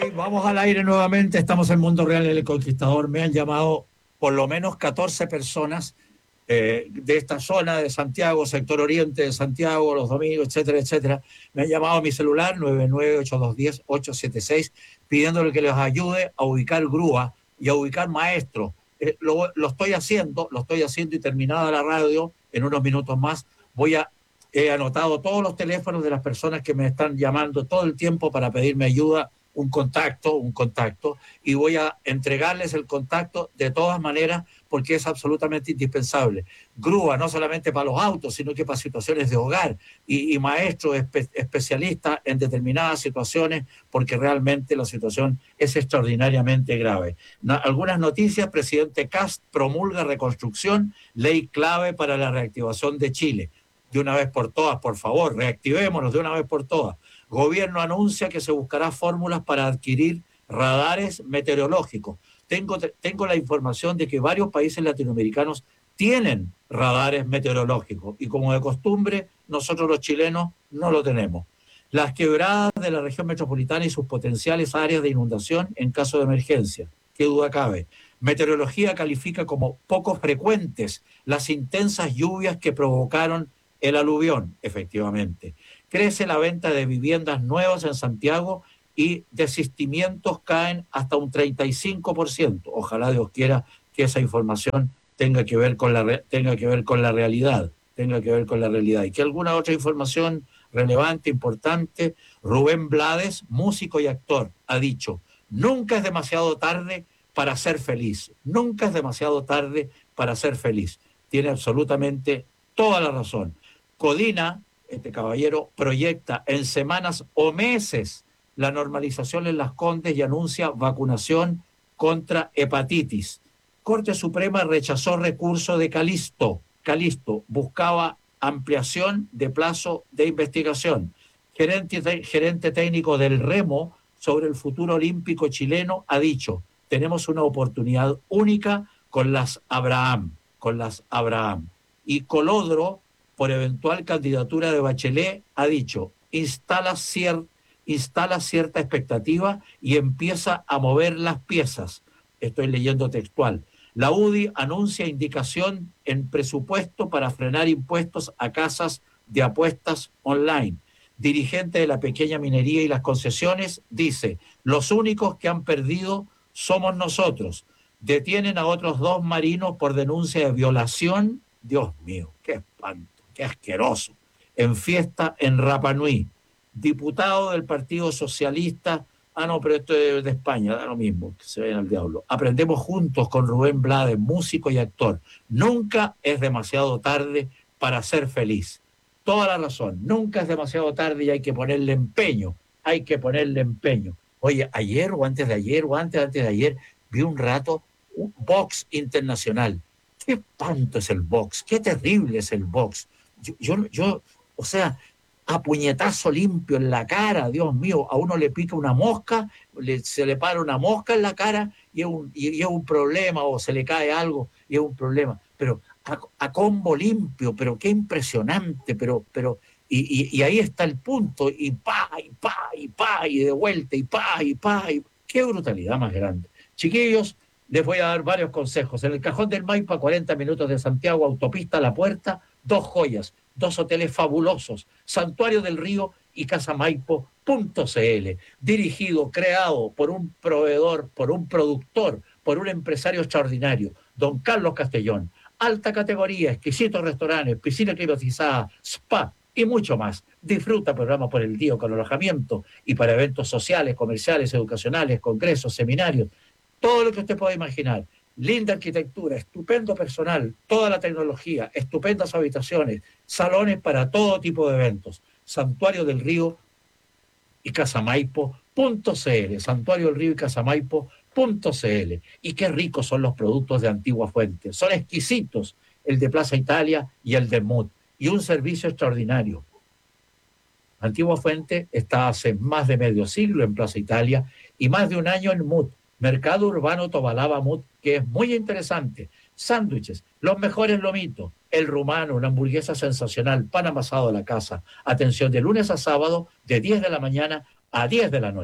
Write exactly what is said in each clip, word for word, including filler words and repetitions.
Vamos al aire nuevamente, estamos en Mundo Real en El Conquistador. Me han llamado por lo menos catorce personas eh, de esta zona de Santiago, sector oriente de Santiago, Los Domingos, etcétera, etcétera. Me han llamado a mi celular nueve nueve ocho dos uno cero ocho siete seis pidiéndole que les ayude a ubicar grúa y a ubicar maestros. Eh, lo, lo estoy haciendo, lo estoy haciendo y terminada la radio, en unos minutos más, voy a... He anotado todos los teléfonos de las personas que me están llamando todo el tiempo para pedirme ayuda, un contacto, un contacto, y voy a entregarles el contacto de todas maneras porque es absolutamente indispensable. Grúa, no solamente para los autos, sino que para situaciones de hogar, y, y maestros espe especialistas en determinadas situaciones, porque realmente la situación es extraordinariamente grave. Na, algunas noticias: presidente Kast promulga reconstrucción, ley clave para la reactivación de Chile. De una vez por todas, por favor, reactivémonos de una vez por todas. Gobierno anuncia que se buscará fórmulas para adquirir radares meteorológicos. Tengo, tengo la información de que varios países latinoamericanos tienen radares meteorológicos y, como de costumbre, nosotros los chilenos no lo tenemos. Las quebradas de la región metropolitana y sus potenciales áreas de inundación en caso de emergencia. ¿Qué duda cabe? Meteorología califica como poco frecuentes las intensas lluvias que provocaron el aluvión, efectivamente. Crece la venta de viviendas nuevas en Santiago y desistimientos caen hasta un treinta y cinco por ciento. Ojalá Dios quiera que esa información tenga que ver con la, tenga que ver con la realidad, tenga que ver con la realidad. Y que alguna otra información relevante, importante: Rubén Blades, músico y actor, ha dicho: nunca es demasiado tarde para ser feliz, nunca es demasiado tarde para ser feliz. Tiene absolutamente toda la razón. Codina, este caballero, proyecta en semanas o meses la normalización en Las Condes y anuncia vacunación contra hepatitis. Corte Suprema rechazó recurso de Calisto. Calisto buscaba ampliación de plazo de investigación. Gerente, gerente técnico del Remo sobre el futuro olímpico chileno ha dicho: tenemos una oportunidad única con las Abraham, con las Abraham. Y Colodro, por eventual candidatura de Bachelet, ha dicho: instala, cier instala cierta expectativa y empieza a mover las piezas. Estoy leyendo textual. La U D I anuncia indicación en presupuesto para frenar impuestos a casas de apuestas online. Dirigente de la pequeña minería y las concesiones dice: los únicos que han perdido somos nosotros. Detienen a otros dos marinos por denuncia de violación. Dios mío, qué espanto. Qué asqueroso. En fiesta en Rapa Nui. Diputado del Partido Socialista. Ah, no, pero esto es de España, da lo mismo, que se vayan al diablo. Aprendemos juntos con Rubén Blades, músico y actor. Nunca es demasiado tarde para ser feliz. Toda la razón. Nunca es demasiado tarde y hay que ponerle empeño. Hay que ponerle empeño. Oye, ayer o antes de ayer o antes, antes de ayer vi un rato un box internacional. Qué espanto es el box, qué terrible es el box. Yo, yo, yo, o sea, a puñetazo limpio en la cara, Dios mío, a uno le pica una mosca, le, se le para una mosca en la cara y es, un, y, y es un problema, o se le cae algo y es un problema. Pero a, a combo limpio, pero qué impresionante, pero, pero, y, y, y ahí está el punto, y pa, y pa, y pa, y de vuelta, y pa, y pa, y qué brutalidad más grande. Chiquillos, les voy a dar varios consejos. En el Cajón del Maipo, a cuarenta minutos de Santiago, autopista La Puerta, dos joyas, dos hoteles fabulosos: Santuario del Río y casa maipo punto c l. Dirigido, creado por un proveedor, por un productor, por un empresario extraordinario, don Carlos Castellón. Alta categoría, exquisitos restaurantes, piscina climatizada, spa y mucho más. Disfruta programa por el día con alojamiento y para eventos sociales, comerciales, educacionales, congresos, seminarios. Todo lo que usted pueda imaginar. Linda arquitectura, estupendo personal, toda la tecnología, estupendas habitaciones, salones para todo tipo de eventos. Santuario del Río y casa maipo punto c l. Santuario del Río y casa maipo punto c l. Y qué ricos son los productos de Antigua Fuente. Son exquisitos el de Plaza Italia y el de M U D. Y un servicio extraordinario. Antigua Fuente está hace más de medio siglo en Plaza Italia y más de un año en M U D. Mercado Urbano Tobalaba M U D, que es muy interesante. Sándwiches, los mejores lomitos, el rumano, una hamburguesa sensacional, pan amasado a la casa. Atención de lunes a sábado, de diez de la mañana a diez de la noche.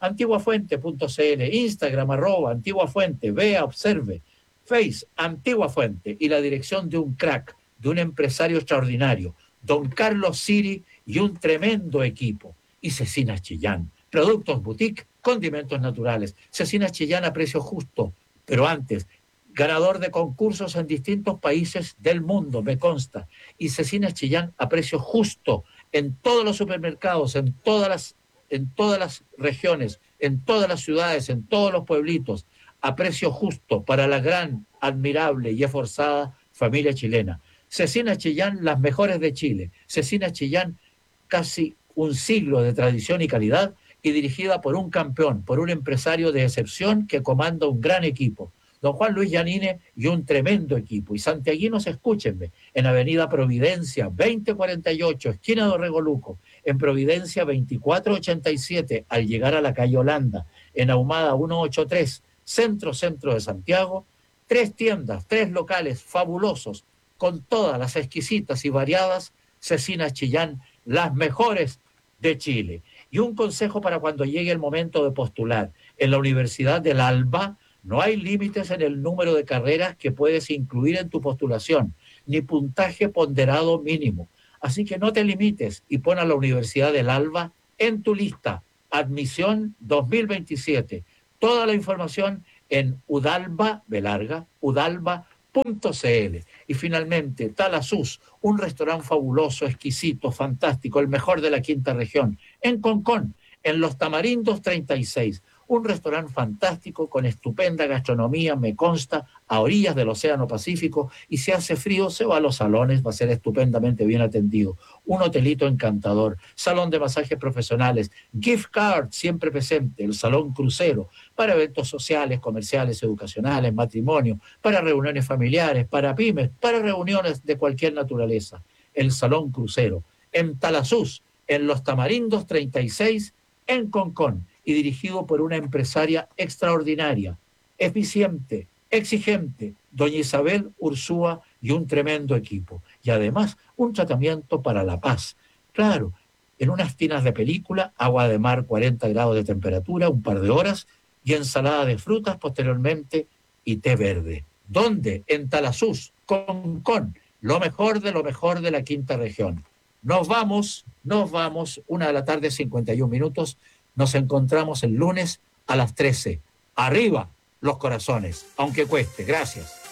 antiguafuente punto c l, Instagram, arroba, antiguafuente, vea, observe, Face, Antigua Fuente, y la dirección de un crack, de un empresario extraordinario, don Carlos Siri, y un tremendo equipo. Y Cecinas Chillán, productos boutique, condimentos naturales. Cecinas Chillán a precio justo, pero antes, ganador de concursos en distintos países del mundo, me consta. Y Cecinas Chillán a precio justo en todos los supermercados, en todas las, en todas las regiones, en todas las ciudades, en todos los pueblitos, a precio justo para la gran, admirable y esforzada familia chilena. Cecinas Chillán, las mejores de Chile. Cecinas Chillán, casi un siglo de tradición y calidad, y dirigida por un campeón, por un empresario de excepción que comanda un gran equipo, don Juan Luis Yanine, y un tremendo equipo. Y santiaguinos, escúchenme, en Avenida Providencia, veinte cuarenta y ocho, esquina de Orrego, en Providencia veinticuatro ochenta y siete, al llegar a la calle Holanda, en Ahumada ciento ochenta y tres, centro, centro de Santiago, tres tiendas, tres locales fabulosos, con todas las exquisitas y variadas Cecinas Chillán, las mejores de Chile. Y un consejo para cuando llegue el momento de postular. En la Universidad del Alba no hay límites en el número de carreras que puedes incluir en tu postulación, ni puntaje ponderado mínimo. Así que no te limites y pon a la Universidad del Alba en tu lista. Admisión dos mil veintisiete. Toda la información en udalba, belarga, udalba punto c l. Y finalmente, Talasus, un restaurante fabuloso, exquisito, fantástico, el mejor de la quinta región, en Concón, en Los Tamarindos treinta y seis. Un restaurante fantástico con estupenda gastronomía, me consta, a orillas del Océano Pacífico, y si hace frío se va a los salones, va a ser estupendamente bien atendido. Un hotelito encantador, salón de masajes profesionales, gift card siempre presente, el salón crucero, para eventos sociales, comerciales, educacionales, matrimonio, para reuniones familiares, para pymes, para reuniones de cualquier naturaleza. El salón crucero, en Talasus, en Los Tamarindos treinta y seis, en Concón, y dirigido por una empresaria extraordinaria, eficiente, exigente, doña Isabel Ursúa, y un tremendo equipo. Y además, un tratamiento para la paz. Claro, en unas tinas de película, agua de mar, cuarenta grados de temperatura, un par de horas, y ensalada de frutas posteriormente, y té verde. ¿Dónde? En Talasus, Concón, lo mejor de lo mejor de la quinta región. Nos vamos, nos vamos, una de la tarde, cincuenta y un minutos. Nos encontramos el lunes a las trece. Arriba los corazones, aunque cueste. Gracias.